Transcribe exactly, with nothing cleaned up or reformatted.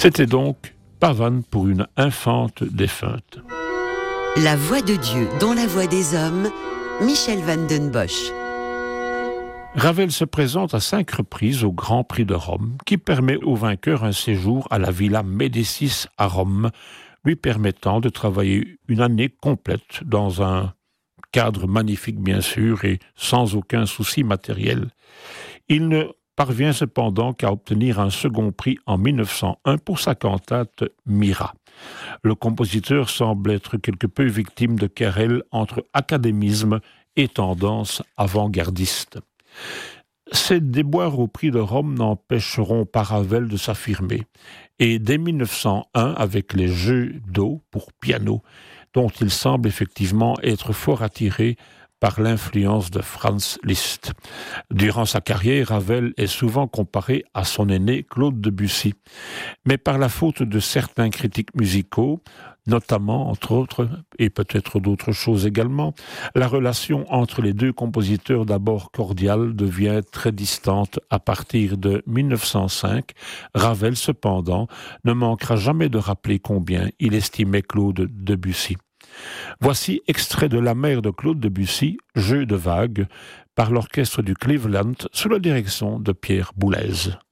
C'était donc Pavane pour une infante défunte. La voix de Dieu dans la voix des hommes, Michel van den Bosch. Ravel se présente à cinq reprises au Grand Prix de Rome, qui permet au vainqueur un séjour à la Villa Médicis à Rome, lui permettant de travailler une année complète dans un cadre magnifique bien sûr et sans aucun souci matériel. Il ne parvient cependant qu'à obtenir un second prix en mille neuf cent un pour sa cantate Mira. Le compositeur semble être quelque peu victime de querelles entre académisme et tendance avant-gardiste. Ces déboires au prix de Rome n'empêcheront pas Ravel de s'affirmer. Et dès mille neuf cent un, avec les Jeux d'eau pour piano, dont il semble effectivement être fort attiré par l'influence de Franz Liszt. Durant sa carrière, Ravel est souvent comparé à son aîné Claude Debussy. Mais par la faute de certains critiques musicaux, notamment, entre autres, et peut-être d'autres choses également, la relation entre les deux compositeurs d'abord cordiale devient très distante à partir de mille neuf cent cinq. Ravel, cependant, ne manquera jamais de rappeler combien il estimait Claude Debussy. Voici extrait de La mer de Claude Debussy, Jeu de vagues, par l'orchestre du Cleveland sous la direction de Pierre Boulez.